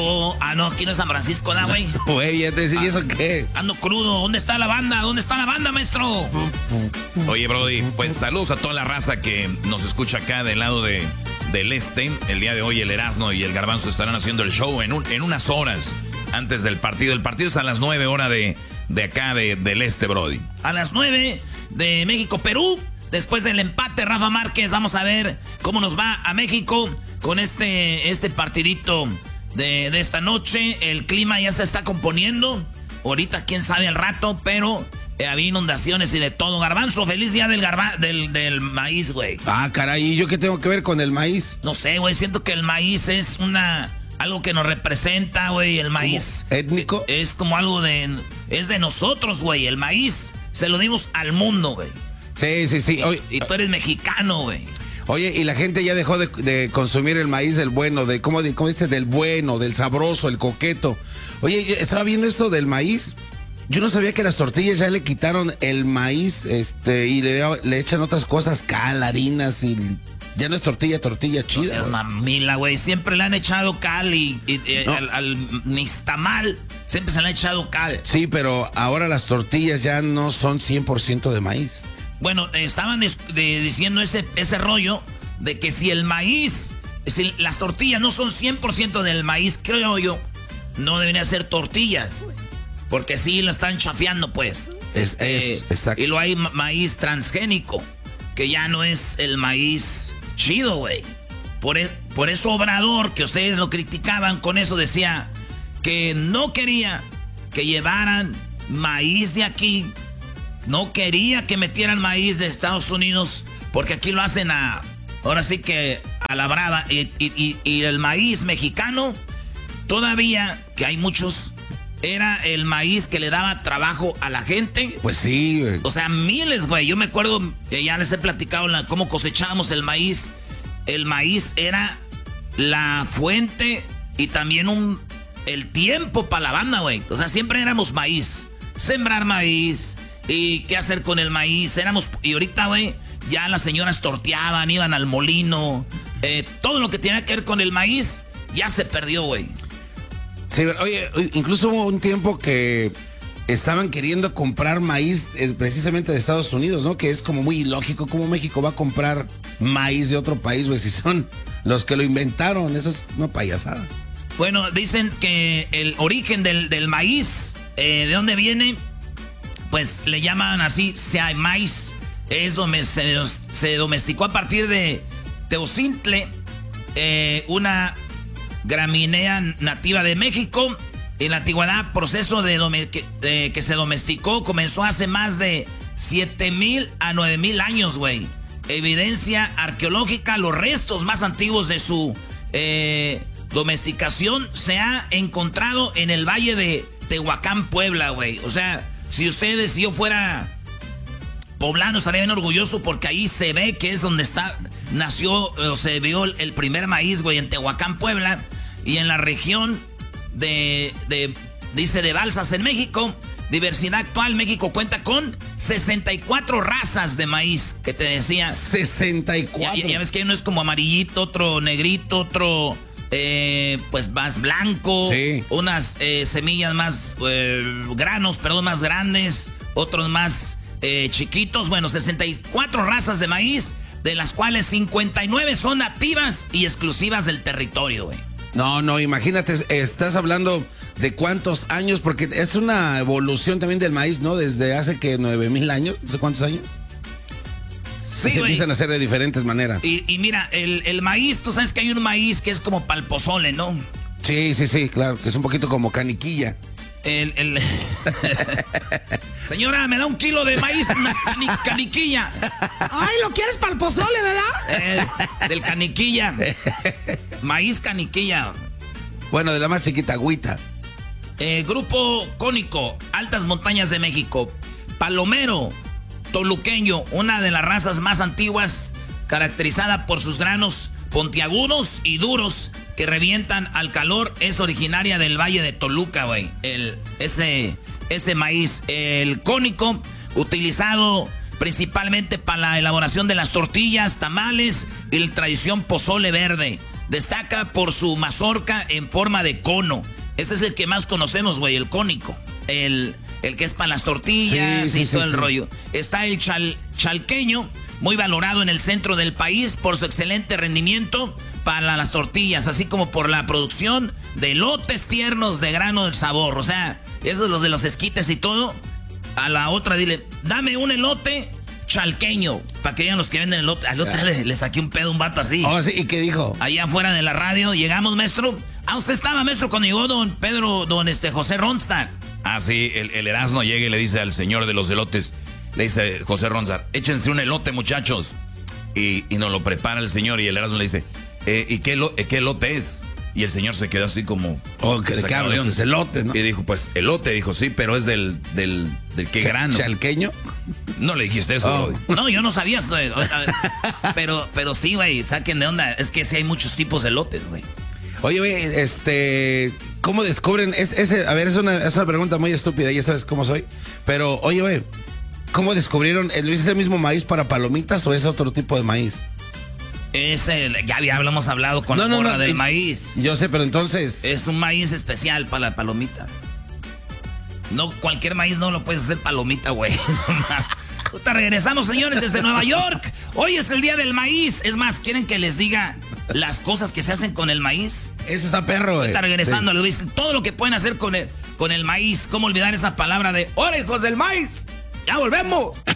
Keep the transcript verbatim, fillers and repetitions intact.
Oh, ah, no, aquí no es San Francisco, ¿da, güey? Güey, ya te decía, ¿y eso qué? Ando crudo. ¿Dónde está la banda? ¿Dónde está la banda, maestro? Oye, Brody, pues saludos a toda la raza que nos escucha acá del lado de, del este. El día de hoy el Erasmo y el Garbanzo estarán haciendo el show en, un, en unas horas antes del partido. El partido es a las nueve hora de, de acá de, del este, Brody. A las nueve de México-Perú. Después del empate, Rafa Márquez, vamos a ver cómo nos va a México con este, este partidito de, de esta noche. El clima ya se está componiendo. Ahorita quién sabe al rato, pero eh, había inundaciones y de todo. Garbanzo, feliz día del, garba del, del maíz, güey. Ah, caray, ¿y yo qué tengo que ver con el maíz? No sé, güey, siento que el maíz es una... algo que nos representa, güey, el maíz. ¿Étnico? Es como algo de... es de nosotros, güey, el maíz. Se lo dimos al mundo, güey. Sí, sí, sí. Oye, y tú eres mexicano, güey. Oye, y la gente ya dejó de, de consumir el maíz del bueno, de ¿cómo, de, cómo dice? Del bueno, del sabroso, el coqueto. Oye, yo estaba viendo esto del maíz. Yo no sabía que las tortillas ya le quitaron el maíz, este, y le, le echan otras cosas, cal, harinas, y ya no es tortilla, tortilla chida. No seas mamila, güey. Siempre le han echado cal y, y, y no. al, al nixtamal siempre se le ha echado cal. Sí, pero ahora las tortillas ya no son cien por ciento de maíz. Bueno, eh, estaban de, de, diciendo ese, ese rollo de que si el maíz, si las tortillas no son cien por ciento del maíz, creo yo, no deberían ser tortillas. Porque sí lo están chafeando, pues. Es, eh, es, exacto. Y lo hay ma maíz transgénico, que ya no es el maíz chido, güey. Por, e por eso Obrador, que ustedes lo criticaban, con eso decía que no quería que llevaran maíz de aquí. No quería que metieran maíz de Estados Unidos, porque aquí lo hacen a, ahora sí que a la brava. Y, y, y el maíz mexicano, todavía, que hay muchos, era el maíz que le daba trabajo a la gente. Pues sí, güey. O sea, miles, güey. Yo me acuerdo, que ya les he platicado la, cómo cosechábamos el maíz. El maíz era la fuente y también un, el tiempo para la banda, güey. O sea, siempre éramos maíz. Sembrar maíz. ¿Y qué hacer con el maíz? Éramos, y ahorita, güey, ya las señoras torteaban, iban al molino. Eh, todo lo que tenía que ver con el maíz ya se perdió, güey. Sí, oye, incluso hubo un tiempo que estaban queriendo comprar maíz eh, precisamente de Estados Unidos, ¿no? Que es como muy ilógico. ¿Cómo México va a comprar maíz de otro país, güey? Si son los que lo inventaron, eso es una payasada. Bueno, dicen que el origen del, del maíz, eh, ¿de dónde viene? Pues le llaman así, sea maíz, es donde se, se domesticó a partir de Teocintle, eh, una gramínea nativa de México. En la antigüedad, proceso de, que, de que se domesticó comenzó hace más de siete mil a nueve mil años, güey. Evidencia arqueológica, los restos más antiguos de su eh, domesticación se ha encontrado en el valle de Tehuacán, Puebla, güey. O sea, si ustedes, si yo fuera poblano, estaría bien orgulloso porque ahí se ve que es donde está, nació o se vio el, el primer maíz, güey, en Tehuacán, Puebla. Y en la región de, de, dice, de Balsas, en México. Diversidad actual, México cuenta con sesenta y cuatro razas de maíz, que te decía. sesenta y cuatro. Ya, ya ves que uno es como amarillito, otro negrito, otro... Eh, pues más blanco, sí. Unas eh, semillas más, eh, granos, perdón, más grandes, otros más eh, chiquitos. Bueno, sesenta y cuatro razas de maíz, de las cuales cincuenta y nueve son nativas y exclusivas del territorio, güey. No, no, imagínate, estás hablando de cuántos años, porque es una evolución también del maíz, ¿no? Desde hace que nueve mil años, no sé cuántos años. Sí, se empiezan a hacer de diferentes maneras. Y, y mira, el, el maíz, tú sabes que hay un maíz que es como pal pozole, ¿no? Sí, sí, sí, claro, que es un poquito como caniquilla. El, el... Señora, me da un kilo de maíz, una cani caniquilla. Ay, ¿lo quieres para el pozole, verdad? Eh, del caniquilla. Maíz caniquilla. Bueno, de la más chiquita, agüita. Eh, grupo Cónico, Altas Montañas de México. Palomero toluqueño, una de las razas más antiguas, caracterizada por sus granos puntiagudos y duros que revientan al calor, es originaria del Valle de Toluca, güey. El ese ese maíz, el cónico, utilizado principalmente para la elaboración de las tortillas, tamales y la tradición pozole verde. Destaca por su mazorca en forma de cono. Este es el que más conocemos, güey, el cónico. El, el que es para las tortillas sí, y sí, todo sí, el sí. rollo. Está el chal, chalqueño, muy valorado en el centro del país por su excelente rendimiento para las tortillas, así como por la producción de elotes tiernos de grano del sabor. O sea, esos los de los esquites y todo. A la otra dile, dame un elote chalqueño, para que digan los que venden elote. Al otro le, le saqué un pedo a un vato así. Oh, sí, ¿y qué dijo? Allá afuera de la radio, llegamos, maestro. Ah, usted estaba, maestro, cuando llegó don Pedro, don este José Ronstadt. Ah, sí, el, el Erasmo llega y le dice al señor de los elotes, le dice José Ronstadt, échense un elote, muchachos. Y, y nos lo prepara el señor y el Erasmo le dice, eh, ¿y qué, elo, qué elote es? Y el señor se quedó así como... Oh, ¿de qué hablas? Es elote, ¿no? Y dijo, pues, elote. Dijo, sí, pero es del... ¿Del, del qué grano? ¿Chalqueño? No le dijiste eso, Oh. Brody. No, yo no sabía esto. eh, Pero, pero sí, güey, saquen de onda. Es que sí hay muchos tipos de elotes, güey. Oye, güey, este... ¿Cómo descubren? Es, ese, a ver, es una, es una pregunta muy estúpida, ya sabes cómo soy. Pero, oye, güey, ¿cómo descubrieron? ¿Es el mismo maíz para palomitas o es otro tipo de maíz? Es el, ya habíamos hablado con No, la no, morra no, del y- maíz. Yo sé, pero entonces... Es un maíz especial para la palomita. No, cualquier maíz no lo puedes hacer palomita, güey. Ahorita regresamos, señores, desde Nueva York. Hoy es el día del maíz. Es más, ¿quieren que les diga las cosas que se hacen con el maíz? Eso está perro, güey. Está regresando, Sí. les voy a decir todo lo que pueden hacer con el, con el maíz. ¿Cómo olvidar esa palabra de ¡Hola, hijos del maíz! ¡Ya volvemos!